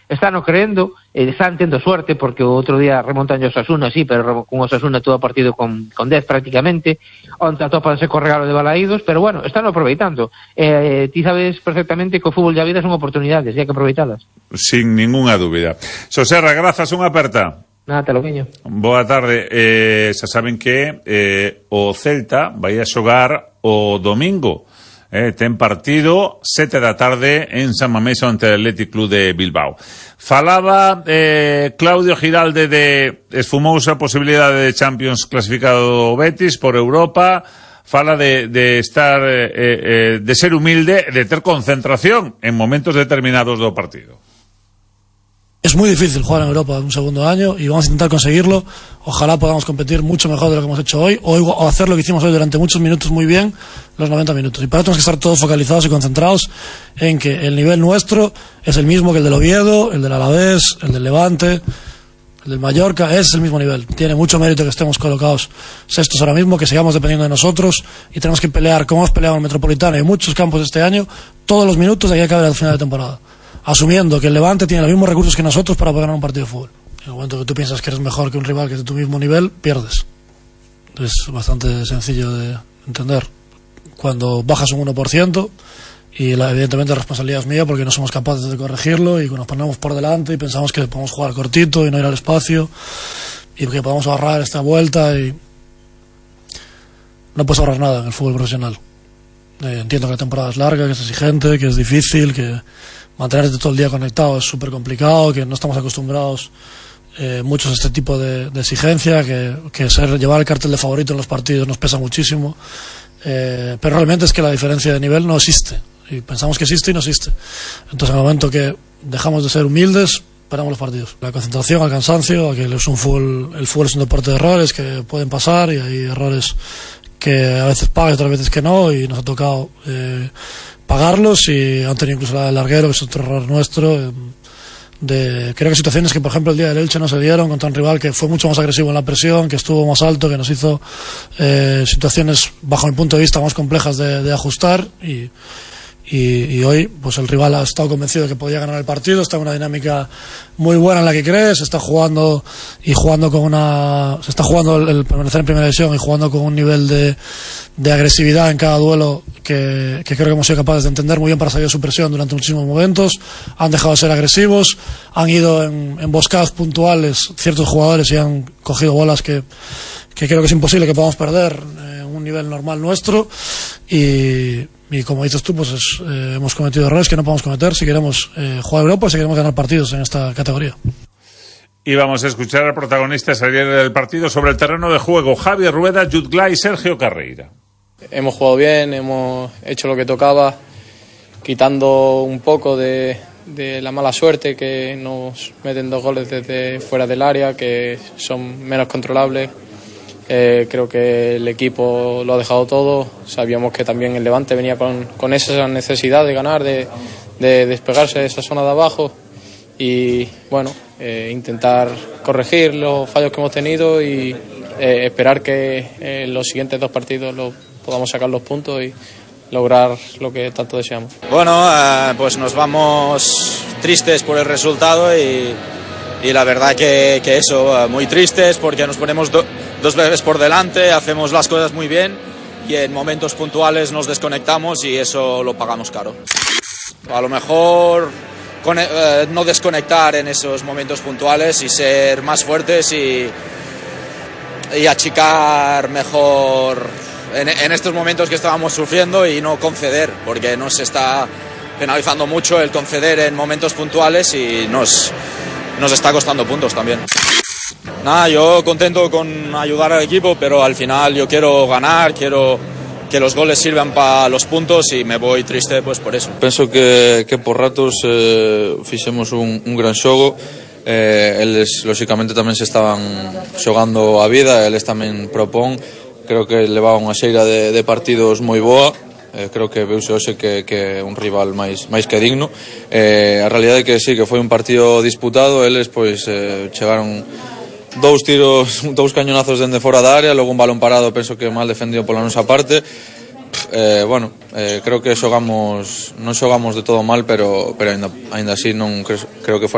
están creendo, están tendo suerte, porque o outro día remontan o Osasuna, sí, pero con Osasuna todo o partido con 10 prácticamente, onte atópanse co regalo de Balaídos, pero bueno, están aproveitando. Ti sabes perfectamente que o fútbol da vida son oportunidades e hai que aproveitalas. Sin ninguna dúbida. Soserra, grazas, unha aperta. Nada, te lo guiño. Boa tarde. Xa saben que o Celta vai a xogar o domingo. Ten partido 7 da tarde en San Mamés ante o Athletic Club de Bilbao. Falaba Claudio Giralde de esfumosa posibilidade de Champions clasificado Betis por Europa. Fala de estar de ser humilde, de ter concentración en momentos determinados do partido. Es muy difícil jugar en Europa un segundo año y vamos a intentar conseguirlo. Ojalá podamos competir mucho mejor de lo que hemos hecho hoy o hacer lo que hicimos hoy durante muchos minutos muy bien, los 90 minutos. Y para eso tenemos que estar todos focalizados y concentrados en que el nivel nuestro es el mismo que el del Oviedo, el del Alavés, el del Levante, el del Mallorca. Es el mismo nivel. Tiene mucho mérito que estemos colocados sextos ahora mismo, que sigamos dependiendo de nosotros y tenemos que pelear como hemos peleado en el Metropolitano y en muchos campos este año, todos los minutos de aquí a acabar al final de temporada, asumiendo que el Levante tiene los mismos recursos que nosotros para poder ganar un partido de fútbol. En el momento que tú piensas que eres mejor que un rival que es de tu mismo nivel, pierdes. Es bastante sencillo de entender. Cuando bajas un 1% y evidentemente la responsabilidad es mía porque no somos capaces de corregirlo y nos ponemos por delante y pensamos que podemos jugar cortito y no ir al espacio y que podemos ahorrar esta vuelta y no puedes ahorrar nada en el fútbol profesional. Entiendo que la temporada es larga, que es exigente, que es difícil, que mantenerte todo el día conectado es súper complicado, que no estamos acostumbrados muchos a este tipo de exigencia, que llevar el cartel de favorito en los partidos nos pesa muchísimo, pero realmente es que la diferencia de nivel no existe y pensamos que existe y no existe. Entonces en el momento que dejamos de ser humildes, paramos los partidos. La concentración, al cansancio, a que el fútbol es un deporte de errores que pueden pasar y hay errores que a veces pagas, otras veces que no, y nos ha tocado pagarlos y han tenido incluso el larguero, que es otro error nuestro. Creo que situaciones que por ejemplo el día del Elche no se dieron contra un rival que fue mucho más agresivo en la presión, que estuvo más alto, que nos hizo situaciones bajo mi punto de vista más complejas de ajustar y hoy pues el rival ha estado convencido de que podía ganar el partido, está en una dinámica muy buena en la que cree, se está jugando el permanecer en primera división y jugando con un nivel de agresividad en cada duelo que creo que hemos sido capaces de entender muy bien para salir de su presión durante muchísimos momentos. Han dejado de ser agresivos, han ido en emboscadas puntuales ciertos jugadores y han cogido bolas que creo que es imposible que podamos perder un nivel normal nuestro y como dices tú, pues hemos cometido errores que no podemos cometer si queremos jugar Europa y si queremos ganar partidos en esta categoría. Y vamos a escuchar al protagonista salir del partido sobre el terreno de juego: Javier Rueda, Jutgla y Sergio Carreira. Hemos jugado bien, hemos hecho lo que tocaba, quitando un poco de la mala suerte que nos meten 2 goles desde fuera del área, que son menos controlables. Creo que el equipo lo ha dejado todo. Sabíamos que también el Levante venía con esa necesidad de ganar, de despegarse de esa zona de abajo y bueno, intentar corregir los fallos que hemos tenido y esperar que en los siguientes 2 partidos podamos sacar los puntos y lograr lo que tanto deseamos. Bueno, pues nos vamos tristes por el resultado y la verdad que eso, muy tristes porque nos ponemos 2 veces por delante, hacemos las cosas muy bien y en momentos puntuales nos desconectamos y eso lo pagamos caro. A lo mejor no desconectar en esos momentos puntuales y ser más fuertes y achicar mejor en estos momentos que estábamos sufriendo y no conceder, porque nos está penalizando mucho el conceder en momentos puntuales y nos está costando puntos también. Nada, yo contento con ayudar al equipo, pero al final yo quiero ganar, quiero que los goles sirvan para los puntos y me voy triste pues por eso. Penso que por ratos fixemos un gran xogo. Eles lóxicamente tamén se estaban xogando a vida, eles tamén propón. Creo que levaban unha xeira de partidos moi boa. Creo que veuse hoxe que un rival máis que digno. A realidade é que sí, que foi un partido disputado. Eles pois chegaron 2 cañonazos dende fora da área, logo un balón parado, penso que mal defendido pola nosa parte. Creo que non xogamos de todo mal, pero aínda así non creo que